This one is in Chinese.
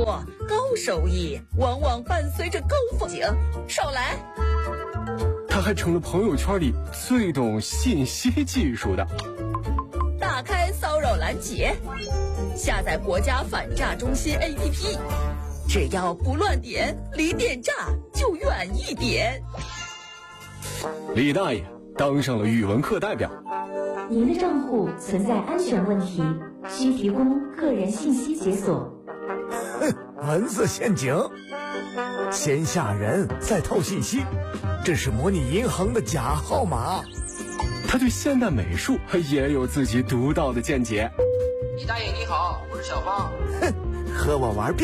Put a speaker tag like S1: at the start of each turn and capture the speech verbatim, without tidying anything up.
S1: 多、高收益，往往伴随着高风险。少来！
S2: 他还成了朋友圈里最懂信息技术的。
S1: 打开骚扰拦截，下载国家反诈中心 A P P， 只要不乱点，离电诈就远一点。
S2: 李大爷当上了语文课代表。
S3: 您的账户存在安全问题，需提供个人信息解锁。
S4: 哼，文字陷阱，先吓人再套信息，这是模拟银行的假号码。
S2: 他对现代美术也有自己独到的见解。
S5: 李大爷你好，我是小芳。
S4: 哼，和我玩